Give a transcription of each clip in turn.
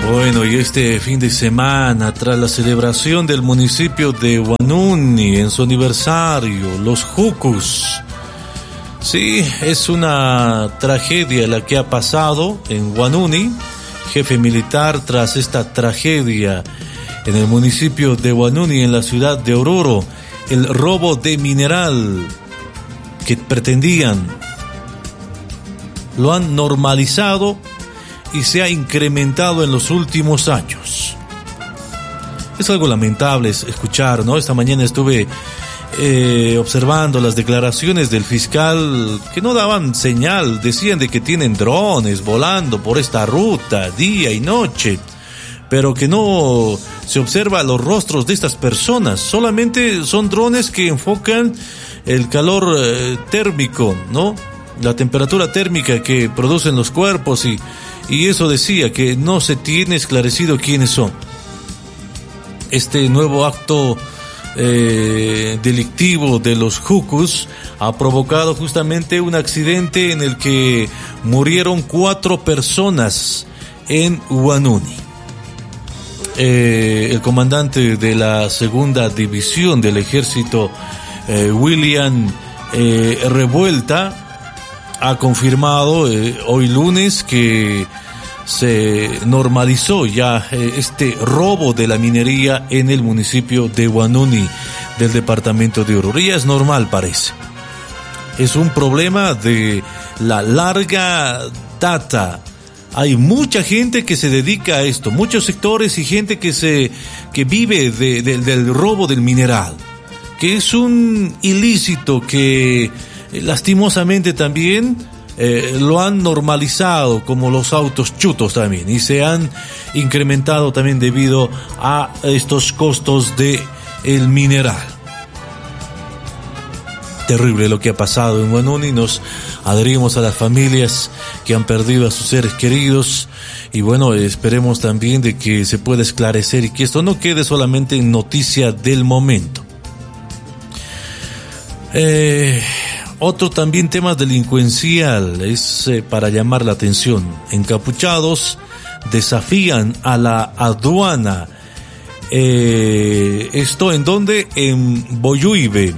Bueno, y este fin de semana, tras la celebración del municipio de Huanuni en su aniversario, los Jucus. Sí, es una tragedia la que ha pasado en Huanuni. Jefe militar tras esta tragedia en el municipio de Huanuni, en la ciudad de Oruro, el robo de mineral que pretendían, lo han normalizado y se ha incrementado en los últimos años. Es algo lamentable escuchar, ¿no? Esta mañana estuve observando las declaraciones del fiscal que no daban señal, decían de que tienen drones volando por esta ruta día y noche, pero que no se observa los rostros de estas personas, solamente son drones que enfocan el calor térmico, ¿no? La temperatura térmica que producen los cuerpos y eso decía que no se tiene esclarecido quiénes son. Este nuevo acto delictivo de los Jucus ha provocado justamente un accidente en el que murieron 4 personas en Huanuni. El comandante de la segunda división del ejército, William Revuelta, ha confirmado hoy lunes que se normalizó ya este robo de la minería en el municipio de Huanuni del departamento de Oruro. Ya es normal, parece. Es un problema de la larga data. Hay mucha gente que se dedica a esto, muchos sectores y gente que vive del robo del mineral, que es un ilícito que lastimosamente también lo han normalizado, como los autos chutos también, y se han incrementado también debido a estos costos de el mineral. Terrible lo que ha pasado en Huanuni. Nos adherimos a las familias que han perdido a sus seres queridos y bueno, esperemos también de que se pueda esclarecer y que esto no quede solamente en noticia del momento. Otro también tema delincuencial es para llamar la atención. Encapuchados desafían a la aduana. ¿Esto en dónde? En Boyuibe,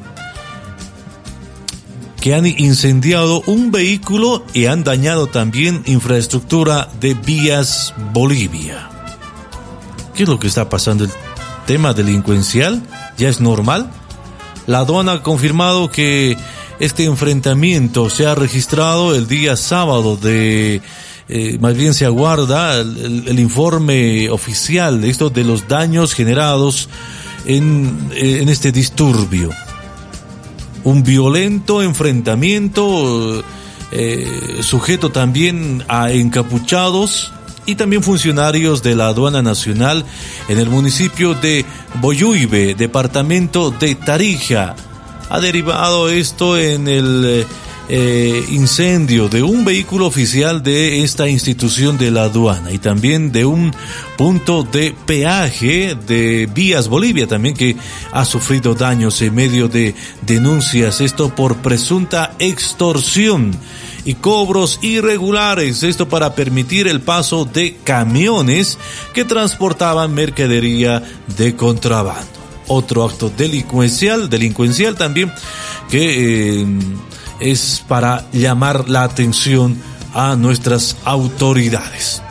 que han incendiado un vehículo y han dañado también infraestructura de Vías Bolivia. ¿Qué es lo que está pasando? ¿El tema delincuencial ya es normal? La aduana ha confirmado que este enfrentamiento se ha registrado el día sábado más bien se aguarda el informe oficial de esto, de los daños generados en este disturbio. Un violento enfrentamiento sujeto también a encapuchados y también funcionarios de la Aduana Nacional en el municipio de Boyuibe, departamento de Tarija. Ha derivado esto en el incendio de un vehículo oficial de esta institución de la aduana y también de un punto de peaje de Vías Bolivia también, que ha sufrido daños en medio de denuncias, esto por presunta extorsión y cobros irregulares, esto para permitir el paso de camiones que transportaban mercadería de contrabando. Otro acto delincuencial también que es para llamar la atención a nuestras autoridades.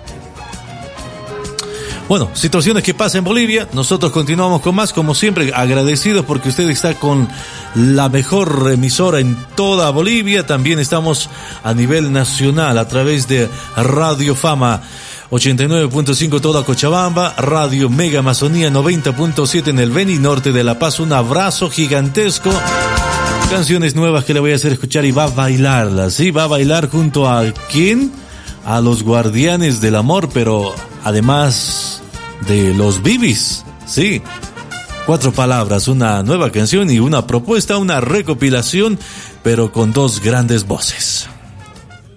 Bueno, situaciones que pasan en Bolivia. Nosotros continuamos con más, como siempre, agradecidos porque usted está con la mejor emisora en toda Bolivia. También estamos a nivel nacional a través de Radio Fama 89.5 toda Cochabamba, Radio Mega Amazonía 90.7 en el Beni Norte de La Paz. Un abrazo gigantesco. Canciones nuevas que le voy a hacer escuchar y va a bailarlas, ¿sí? Va a bailar junto a ¿quién? A los Guardianes del Amor, pero además de los Bibis, ¿sí? 4 palabras, una nueva canción y una propuesta, una recopilación, pero con 2 grandes voces.